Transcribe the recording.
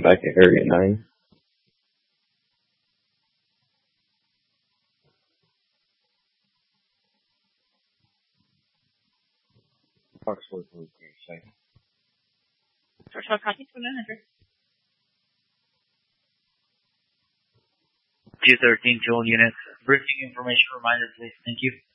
Back at Area 9. Foxworth Luke, second. Short copy to manager. 213 Joel units. Briefing information reminder, please. Thank you.